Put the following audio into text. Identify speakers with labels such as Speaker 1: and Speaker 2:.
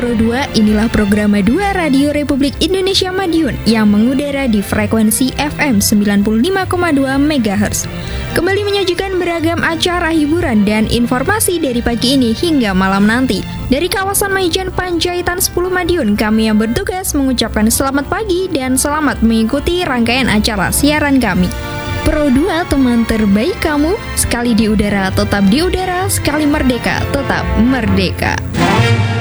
Speaker 1: Pro 2, inilah program 2 Radio Republik Indonesia Madiun yang mengudara di frekuensi FM 95,2 MHz. Kembali menyajikan beragam acara hiburan dan informasi dari pagi ini hingga malam nanti. Dari kawasan Maijen Panjaitan 10 Madiun, kami yang bertugas mengucapkan selamat pagi dan selamat mengikuti rangkaian acara siaran kami. Pro 2, teman terbaik kamu, sekali di udara tetap di udara, sekali merdeka tetap merdeka.